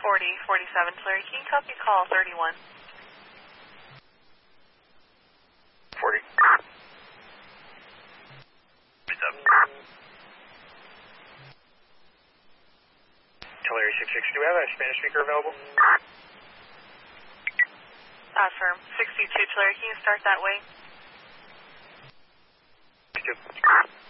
4047 Tulare, can you copy call 31? 40. 47. Tulare 66, do we have a Spanish speaker available? Affirm. 62 Tulare, can you start that way? 62.